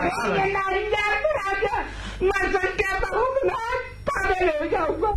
मैं सच कहता हूँ कि मैं पागल हो जाऊंगा।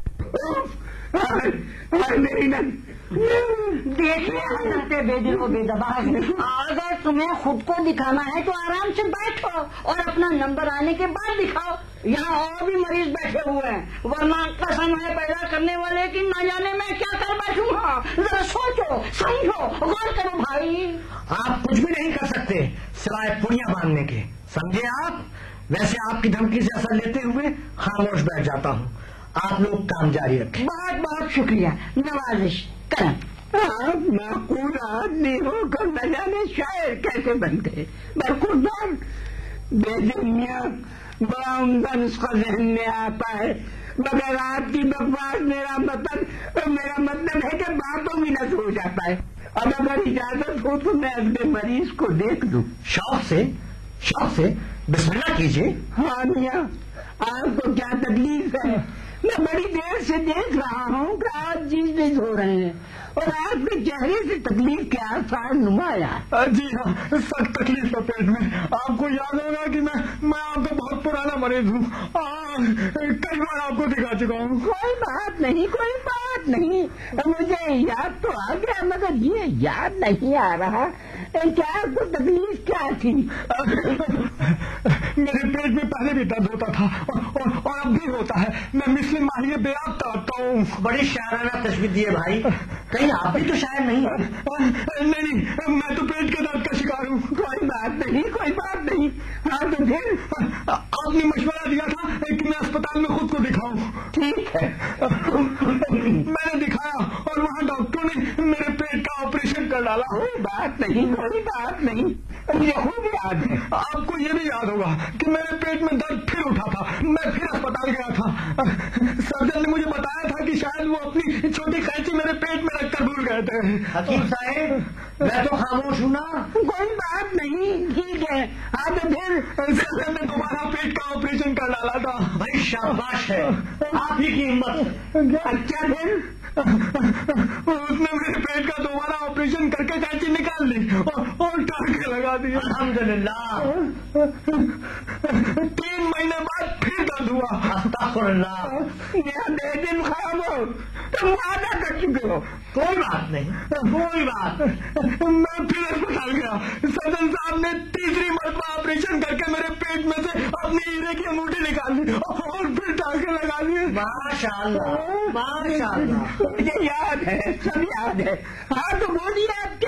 मेरी नहीं देखिए हजरत बेदिल को बेदबाग, अगर तुम्हें खुद को दिखाना है तो आराम से बैठो और अपना नंबर आने के बाद दिखाओ। यहाँ और भी मरीज बैठे हुए हैं, वरना कसम है पैदा करने वाले की न जाने मैं क्या कर बैठूंगा। जरा सोचो समझो गौर करो भाई। आप कुछ भी नहीं कर सकते सिवाय पुड़िया बांधने के, समझे आप? वैसे आपकी धमकी से असर लेते हुए खामोश बैठ जाता हूँ। आप लोग काम जारी रखें। बहुत बहुत शुक्रिया, नवाजिश करें। आप माकूल आदमी होकर न जाने शायर कैसे बन गए। बरखुरदार बेदुनिया बड़ा उम्दा नुस्खा जहन में आता है, मगर आपकी बकवास मेरा मतलब है कि बातों भी न हो जाता है। अब अगर इजाजत हो तो मैं अपने मरीज को देख लूं। शौक से बिस्मिल्लाह कीजिए। हाँ मियाँ, आपको क्या तकलीफ है? मैं बड़ी देर से देख रहा हूँ कि आप जीज हो रहे हैं और आपके चेहरे से तकलीफ के आसार नुमाया। जी हाँ, सख्त तकलीफ है पेट में। आपको याद होगा कि मैं आपका बहुत पुराना मरीज हूँ, कई बार आपको दिखा चुका हूँ। कोई बात नहीं, मुझे याद तो आ गया मगर ये याद नहीं आ रहा क्या आपको तकलीफ क्या थी? मेरे पेट में पहले भी दर्द होता था और अब भी होता है। मैं मिस्र माहिए बेआब तड़पता हूँ। बड़ी शायराना तशबीह दी है भाई, कहीं आप भी तो शायर नहीं? नहीं, मैं तो पेट के दर्द का शिकार हूँ। कोई बात नहीं। हाँ तो फिर आपने मशवरा दिया था कि मैं अस्पताल में खुद को दिखाऊं। ठीक है। मैंने दिखाया और वहाँ डॉक्टरों ने मेरे पेट का ऑपरेशन कर डाला। कोई बात नहीं, मुझे खूब याद है। आपको ये भी याद होगा कि मेरे पेट में दर्द फिर उठा था, मैं फिर अस्पताल गया था। सर्जन ने मुझे बताया था कि शायद वो अपनी छोटी कैंची मेरे पेट में रखकर भूल गए थे। हकीम साहब, मैं तो खामोश हूँ ना। कोई बात नहीं, ठीक है। हाँ तो फिर सर्जन ने दोबारा पेट का ऑपरेशन कर डाला था। भाई शाबाश है, आप ही की हिम्मत। अच्छा फिर उसने मेरे पेट का दोबारा ऑपरेशन करके कैंची निकाल ली और टाँके लगा दिए। अल्हम्दुलिल्लाह। 3 महीने बाद फिर दर्द हुआ। अस्तगफुरुल्लाह। यह बेदिल खाब हो, तुम वादा कर चुके हो। कोई बात नहीं। मैं फिर अस्पताल गया। सर्जन साहब ने तीसरी मरतबा ऑपरेशन करके मेरे पेट में से अपनी हीरे की अंगूठी निकाल ली और फिर टाँके लगा दिए। माशाअल्लाह। मुझे याद है, सब याद है। हाँ तो बोलिए आप